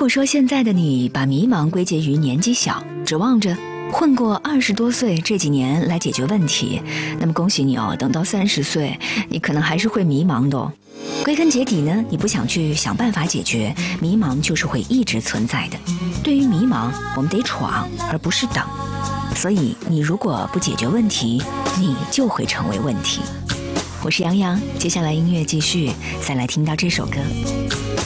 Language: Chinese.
果说现在的你把迷茫归结于年纪小，指望着混过20多岁这几年来解决问题，那么恭喜你哦，等到30岁，你可能还是会迷茫的哦。归根结底呢，你不想去想办法解决，迷茫就是会一直存在的。对于迷茫，我们得闯，而不是等。所以，你如果不解决问题，你就会成为问题。我是杨洋，接下来音乐继续，再来听到这首歌。